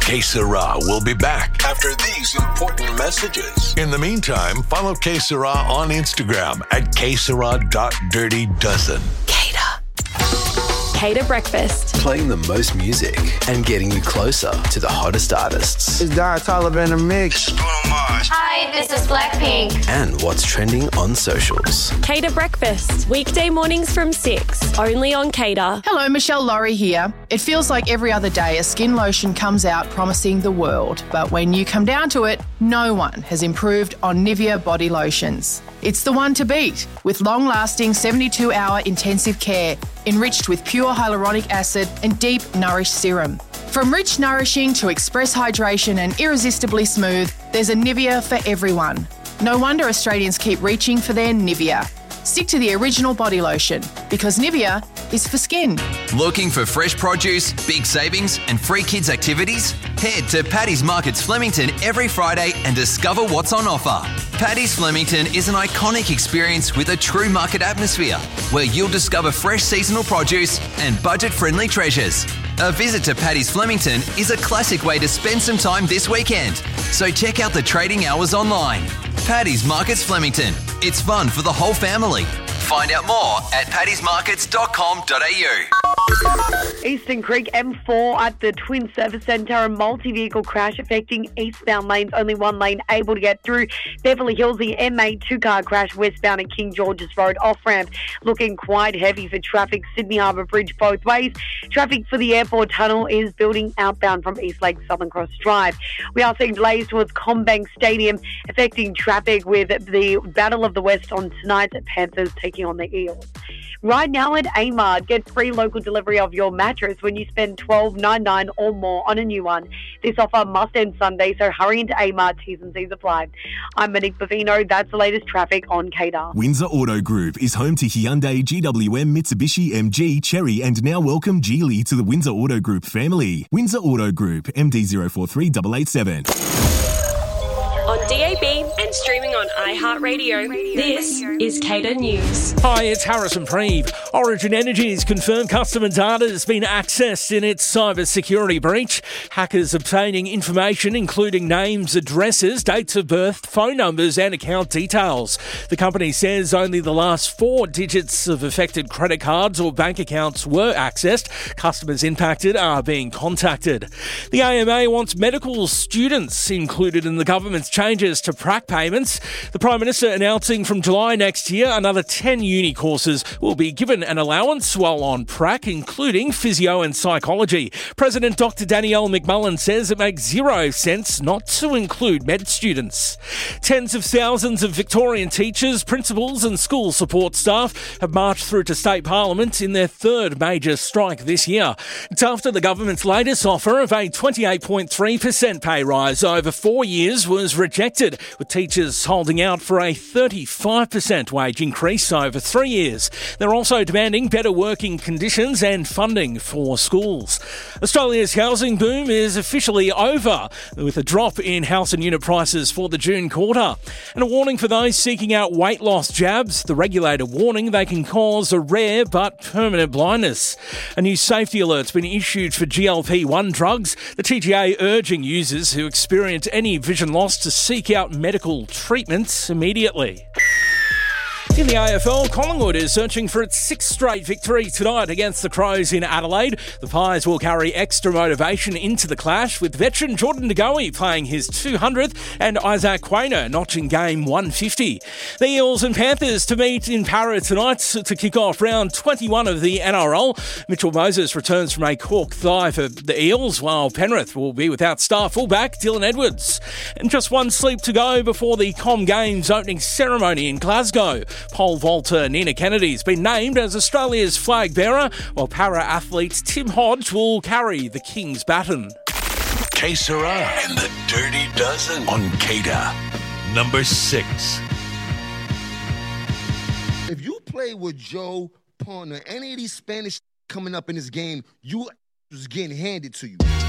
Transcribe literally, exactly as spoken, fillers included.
Que Sera will be back after these important messages. In the meantime, follow Que Sera on Instagram at que sera dot dirty dozen. Cater. Cater Breakfast. Playing the most music and getting you closer to the hottest artists. It's Dara Taliban in a mix. Hi, this is Blackpink. And what's trending on socials. Cater Breakfast. Weekday mornings from six. Only on Cater. Hello, Michelle Laurie here. It feels like every other day a skin lotion comes out promising the world. But when you come down to it, no one has improved on Nivea body lotions. It's the one to beat, with long-lasting seventy-two hour intensive care, enriched with pure hyaluronic acid and deep nourished serum. From rich nourishing to express hydration and irresistibly smooth, there's a Nivea for everyone. No wonder Australians keep reaching for their Nivea. Stick to the original body lotion, because Nivea is for skin. Looking for fresh produce, big savings and free kids activities? Head to Paddy's Markets Flemington every Friday and discover what's on offer. Paddy's Flemington is an iconic experience with a true market atmosphere where you'll discover fresh seasonal produce and budget-friendly treasures. A visit to Paddy's Flemington is a classic way to spend some time this weekend, so check out the trading hours online. Paddy's Markets Flemington. It's fun for the whole family. Find out more at paddys markets dot com dot a u. Eastern Creek M four at the Twin Service Centre, a multi-vehicle crash affecting eastbound lanes, only one lane able to get through. Beverly Hills, the M eight two-car crash westbound at King George's Road off-ramp, looking quite heavy for traffic. Sydney Harbour Bridge both ways. Traffic for the airport tunnel is building outbound from East Lake Southern Cross Drive. We are seeing delays towards Combank Stadium, affecting traffic with the Battle of the West on tonight's Panthers taking on the Eels. Right now at Amart, get free local delivery of your mattress when you spend twelve dollars ninety-nine or more on a new one. This offer must end Sunday, so hurry into Amart. T's and C's apply. I'm Monique Bavino. That's the latest traffic on Cater. Windsor Auto Group is home to Hyundai, G W M, Mitsubishi, M G, Chery, and now welcome Geely to the Windsor Auto Group family. Windsor Auto Group, M D zero four three eight eight seven. On D A B and streaming on iHeartRadio, this is Cater News. Hi, it's Harrison Preeve. Origin Energy's confirmed customer data has been accessed in its cybersecurity breach. Hackers obtaining information including names, addresses, dates of birth, phone numbers and account details. The company says only the last four digits of affected credit cards or bank accounts were accessed. Customers impacted are being contacted. The A M A wants medical students included in the government's changes to prac payments. The Prime Minister announcing from July next year another ten uni courses will be given an allowance while on prac, including physio and psychology. President Doctor Danielle McMullen says it makes zero sense not to include med students. Tens of thousands of Victorian teachers, principals and school support staff have marched through to State Parliament in their third major strike this year. It's after the government's latest offer of a twenty-eight point three percent pay rise over four years was rejected, with teachers holding out for a thirty-five percent wage increase over three years. They're also demanding better working conditions and funding for schools. Australia's housing boom is officially over, with a drop in house and unit prices for the June quarter. And a warning for those seeking out weight loss jabs, the regulator warning they can cause a rare but permanent blindness. A new safety alert's been issued for G L P one drugs, the T G A urging users who experience any vision loss to seek out medical treatments immediately. In the A F L, Collingwood is searching for its sixth straight victory tonight against the Crows in Adelaide. The Pies will carry extra motivation into the clash, with veteran Jordan De Goey playing his two hundredth and Isaac Quainer notching game one fifty. The Eels and Panthers to meet in Para tonight to kick off round twenty-one of the N R L. Mitchell Moses returns from a cork thigh for the Eels, while Penrith will be without star fullback Dylan Edwards. And just one sleep to go before the Com Games opening ceremony in Glasgow. Pole vaulter Nina Kennedy's been named as Australia's flag bearer, while para-athlete Tim Hodge will carry the King's baton. Que Sera and the Dirty Dozen on Cater. Number six. If you play with Joe Pon or any of these Spanish coming up in this game, you was getting handed to you.